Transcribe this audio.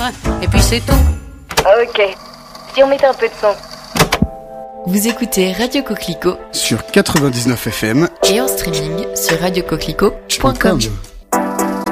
Et puis c'est tout. Ok. Si on mettait un peu de son. Vous écoutez Radio Coquelicot sur 99 FM et en streaming sur radiocoquelicot.com.